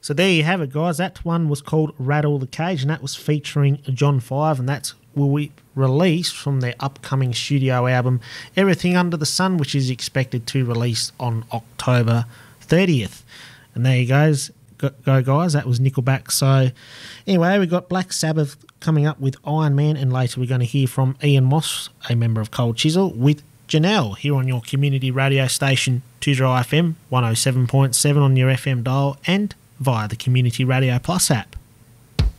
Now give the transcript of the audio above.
So there you have it, guys. That one was called Rattle the Cage, and that was featuring John 5, and that's will be released from their upcoming studio album, Everything Under the Sun, which is expected to release on October 30th. And there you go, guys. That was Nickelback. So anyway, we got Black Sabbath coming up with Iron Man, and later we're going to hear from Ian Moss, a member of Cold Chisel, with Janelle here on your community radio station, 2Dry FM 107.7 on your FM dial, and via the Community Radio Plus app.